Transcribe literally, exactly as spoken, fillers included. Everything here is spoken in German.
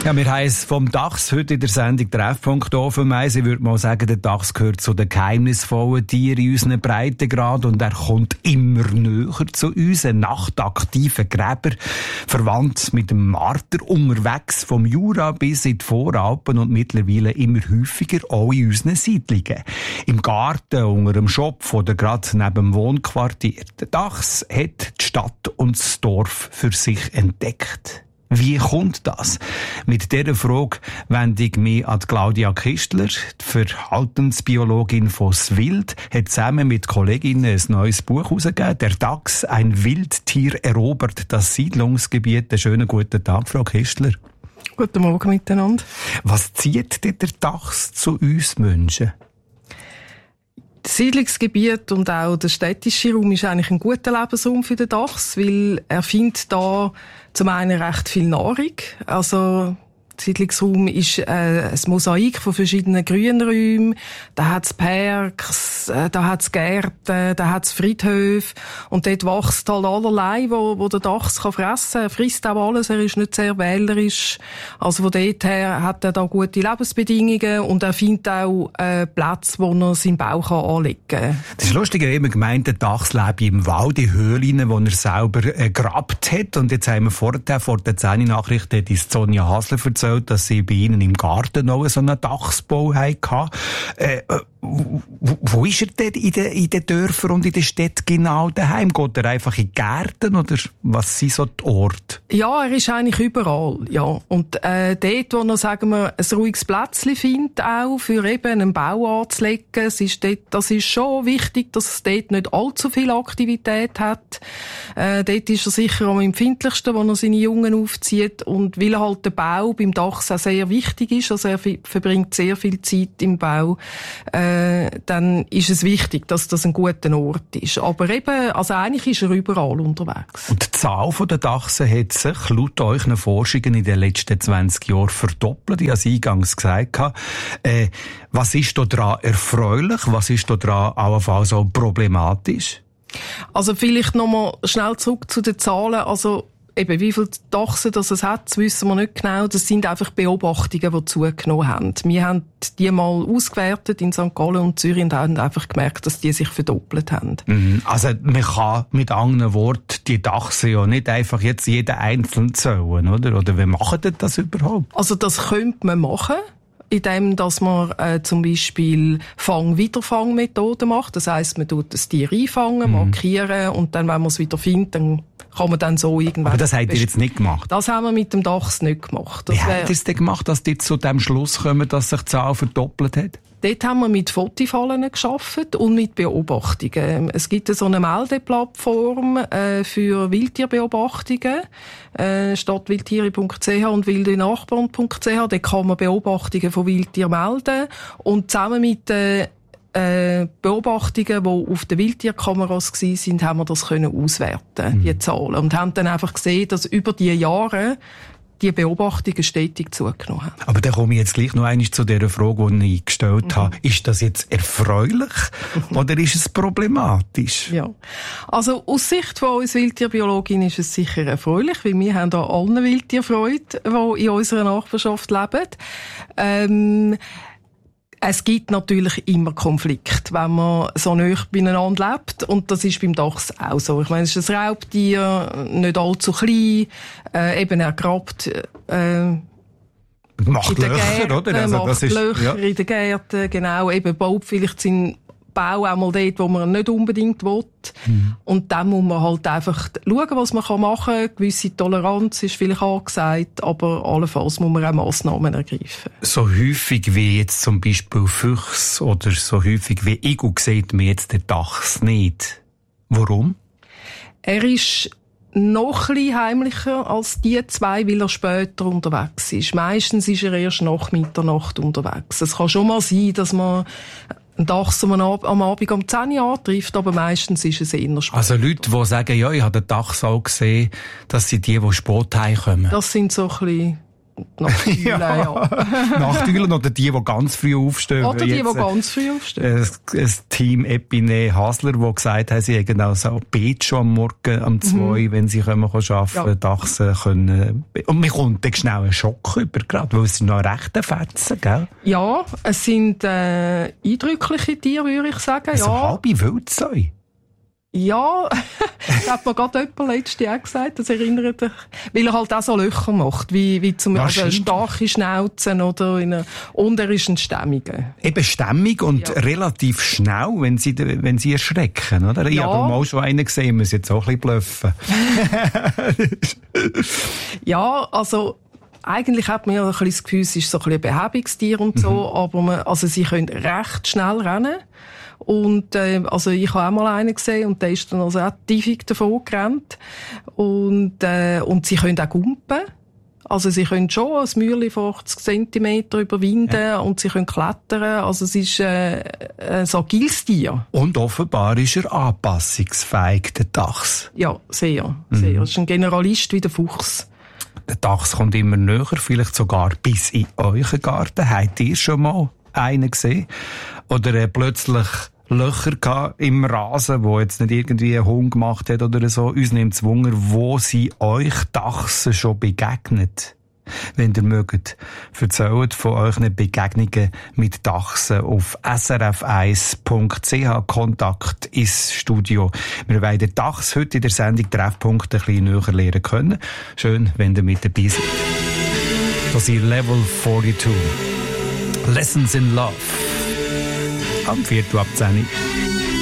Ja, wir haben es vom Dachs heute in der Sendung Treffpunkt offen. Ich würde mal sagen, der Dachs gehört zu den geheimnisvollen Tieren in unseren Breitengraden und er kommt immer näher zu uns. Ein nachtaktiver Gräber, verwandt mit dem Marter, unterwegs vom Jura bis in die Voralpen und mittlerweile immer häufiger auch in unseren Siedlungen. Im Garten, unter dem Schopf oder gerade neben dem Wohnquartier. Der Dachs hat die Stadt und das Dorf für sich entdeckt. Wie kommt das? Mit dieser Frage wende ich mich an Claudia Kistler, die Verhaltensbiologin von Swild, hat zusammen mit Kolleginnen ein neues Buch herausgegeben. Der Dachs, ein Wildtier erobert das Siedlungsgebiet. Einen schönen guten Tag, Frau Kistler. Guten Morgen miteinander. Was zieht denn der Dachs zu uns Menschen? Das Siedlungsgebiet und auch der städtische Raum ist eigentlich ein guter Lebensraum für den Dachs, weil er findet da zum einen recht viel Nahrung. Also der Siedlungsraum ist äh, ein Mosaik von verschiedenen Grünräumen. Da hat's Parks, äh, da hat's Gärten, da hat's Friedhöfe. Und dort wächst halt allerlei, wo, wo der Dachs kann fressen kann. Er frisst auch alles, er ist nicht sehr wählerisch. Also von dort her hat er da gute Lebensbedingungen und er findet auch äh, Plätze, wo er seinen Bauch kann anlegen kann. Das ist lustig, er hat immer gemeint, der Dachs lebt im Wald, in Höhlen, die er selber äh, grabt hat. Und jetzt haben wir vorher, vor der zehn Nachricht, hat uns Sonja Hasler erzählt, dass sie bei ihnen im Garten noch so einen Dachsbau hatten. Äh, wo, wo ist er denn in den, in den Dörfern und in den Städten genau daheim? Geht er einfach in die Gärten oder was sind so die Orte? Ja, er ist eigentlich überall, ja. Und äh, dort, wo er, sagen wir, ein ruhiges Plätzchen findet, auch für eben einen Bau anzulegen, es ist dort, das ist schon wichtig, dass es dort nicht allzu viel Aktivität hat. Äh, dort ist er sicher am empfindlichsten, wo er seine Jungen aufzieht und weil halt der Bau beim Dachs auch sehr wichtig ist, also er verbringt sehr viel Zeit im Bau, äh, dann ist es wichtig, dass das ein guter Ort ist. Aber eben, also eigentlich ist er überall unterwegs. Und die Zahl der Dachsen hat sich laut euren Forschungen in den letzten zwanzig Jahren verdoppelt. Ich habe es eingangs gesagt. Äh, was ist da dran erfreulich? Was ist da dran allenfalls auch problematisch? Also vielleicht nochmal schnell zurück zu den Zahlen. Also eben, wie viele Dachsen das es hat, das wissen wir nicht genau. Das sind einfach Beobachtungen, die zugenommen haben. Wir haben die mal ausgewertet in Sankt Gallen und Zürich und haben einfach gemerkt, dass die sich verdoppelt haben. Mhm. Also man kann mit anderen Worten die Dachsen ja nicht einfach jetzt jeden einzeln zählen, oder? Oder wie machen die das überhaupt? Also das könnte man machen, indem dass man äh, zum Beispiel Fang-Wiederfang-Methoden macht. Das heisst, man tut das Tier einfangen, mhm. markieren und dann, wenn man es wieder findet, dann kann man dann so irgendwann... Aber das habt ihr jetzt nicht gemacht? Das haben wir mit dem Dachs nicht gemacht. Das Wie habt ihr es denn gemacht, dass die zu dem Schluss kommen, dass sich die Zahl verdoppelt hat? Dort haben wir mit Fotifallen gearbeitet und mit Beobachtungen. Es gibt so eine Meldeplattform äh, für Wildtierbeobachtungen, äh, stadtwildtiere punkt c h und wildenachbarn punkt c h. Dort kann man Beobachtungen von Wildtieren melden und zusammen mit den äh, Beobachtungen, die auf den Wildtierkameras waren, haben wir das können auswerten, mhm. die Zahlen. Und haben dann einfach gesehen, dass über die Jahre die Beobachtungen stetig zugenommen haben. Aber dann komme ich jetzt gleich noch einmal zu der Frage, die ich gestellt mhm. habe. Ist das jetzt erfreulich oder ist es problematisch? Ja, also aus Sicht von uns Wildtierbiologin ist es sicher erfreulich, weil wir haben da allen Wildtierfreude, die in unserer Nachbarschaft leben. Ähm, Es gibt natürlich immer Konflikte, wenn man so nah beieinander lebt. Und das ist beim Dachs auch so. Ich meine, es ist ein Raubtier, nicht allzu klein, äh, eben er grabt, äh, macht in den Löcher, Gärten, oder? Also, macht das ist, Löcher ja. in den Gärten, genau. Eben baut vielleicht seinen Bau auch mal dort, wo man nicht unbedingt will. Mhm. Und dann muss man halt einfach schauen, was man machen kann. Gewisse Toleranz ist vielleicht angesagt, aber allenfalls muss man auch Massnahmen ergreifen. So häufig wie jetzt zum Beispiel Füchse oder so häufig wie Igel sieht man jetzt den Dachs nicht. Warum? Er ist noch ein bisschen heimlicher als die zwei, weil er später unterwegs ist. Meistens ist er erst nach Mitternacht unterwegs. Es kann schon mal sein, dass man ein Dachs am Abend um zehn Uhr antrifft, aber meistens ist es eher spät. Also Leute, die sagen, ja, ich habe den Dachs auch gesehen, das sind die, die spät heimkommen. Das sind so ein bisschen Nachteule, ja. ja. Nachteule oder die, die ganz früh aufstehen. Oder die, Jetzt, die ganz früh aufstehen. Ein, ein Team Epine Hasler, das gesagt hat, sie hätten auch so Beet schon am Morgen um zwei, mhm. wenn sie kommen, arbeiten können, ja. Dachsen können. Und man kommt dann schnell einen Schock über, gerade, weil es sind noch rechte Fetzen, gell? Ja, es sind äh, eindrückliche Tiere, würde ich sagen. Also ja. halbe Wildsäue. Ja, das hat mir gerade jemand letztes Jahr gesagt, das erinnert mich, weil er halt auch so Löcher macht, wie, wie zum Beispiel also starke Schnauzen oder eine, und er ist ein Stämmiger. Eben stämmig und ja. relativ schnell, wenn sie, wenn sie erschrecken, oder? Ich ja. habe mal schon einen gesehen, muss jetzt auch ein bisschen bluffen. Ja, also, eigentlich hat man ja ein bisschen das Gefühl, es ist so ein bisschen ein Behäbigstier und so, mhm. aber man, also sie können recht schnell rennen. Und, äh, also ich habe auch mal einen gesehen und der ist dann also auch tiefig davon gerannt. Und, äh, und sie können auch gumpen. Also sie können schon ein Mäuerchen von achtzig Zentimeter überwinden ja. und sie können klettern. Also es ist äh, ein agiles Tier. Und offenbar ist er anpassungsfähig, der Dachs. Ja, sehr, sehr. Mhm. Er ist ein Generalist wie der Fuchs. Der Dachs kommt immer näher, vielleicht sogar bis in euren Garten. Habt ihr schon mal einen gesehen? Oder äh, plötzlich Löcher im Rasen, wo jetzt nicht irgendwie ein Hund gemacht hat oder so. Uns nimmt es Wunder, wo sie euch Dachsen schon begegnet. Wenn ihr mögt, erzählt von euren Begegnungen mit Dachsen auf s r f eins punkt c h. Kontakt ins Studio. Wir wollen den Dachs heute in der Sendung Treffpunkt ein bisschen näher lernen können. Schön, wenn ihr mit dabei seid. Das ist Level zweiundvierzig. Lessons in Love. Am Viertel ab zehn.